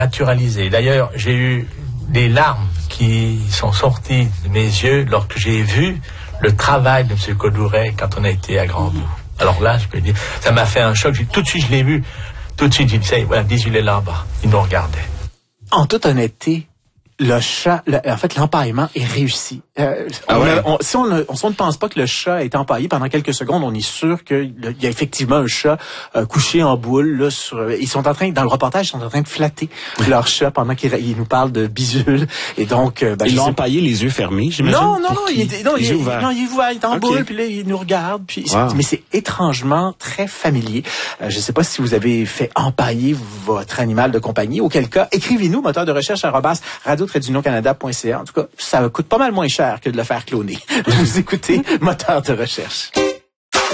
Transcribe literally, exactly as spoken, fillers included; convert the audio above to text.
naturalisé. D'ailleurs, j'ai eu des larmes qui sont sorties de mes yeux lorsque j'ai vu le travail de M. Codouret quand on a été à Grandbourg. Alors là, je peux dire, ça m'a fait un choc. J'ai, tout de suite, je l'ai vu. Tout de suite, j'ai dit, ça, voilà, dix-huit est là-bas. Il nous regardait. En toute honnêteté, le chat, le, en fait, l'empaillement est réussi. Euh, ah on ouais? a, on, si on, ne, on ne pense pas que le chat est empaillé pendant quelques secondes, on est sûr qu'il y a effectivement un chat euh, couché en boule. Là, sur, ils sont en train, dans le reportage, ils sont en train de flatter leur chat pendant qu'ils ils nous parlent de bisule. Et donc, euh, ben, ils l'ont sais... empaillé les yeux fermés, j'imagine. Non, non, non, il est, non, il, il, est, non, il est ouvert, il est en okay. boule, puis là, il nous regarde. Puis, wow. Mais c'est étrangement très familier. Euh, je ne sais pas si vous avez fait empailler votre animal de compagnie. Auquel cas, écrivez-nous, moteur de recherche arobase radio tiret du nom canada point c a. En tout cas, ça coûte pas mal moins cher que de le faire cloner. Vous écoutez Moteur de recherche.